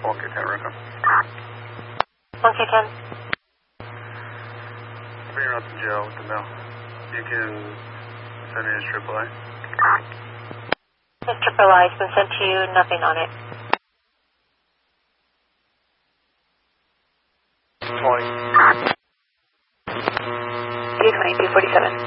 1K10 Rico. 1K10. Bring her up to jail with the mail. You can send me his AAA. His AAA has been sent to you, nothing on it. 20. 220, 247.